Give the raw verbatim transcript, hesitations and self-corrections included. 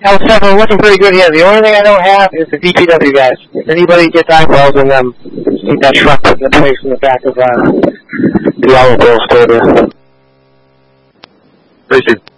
L seven looking pretty good here. The only thing I don't have is the D P W guys. If anybody gets eyeballs on them, I think that truck put in the place in the back of uh, the Yellow Bull Stadium. Appreciate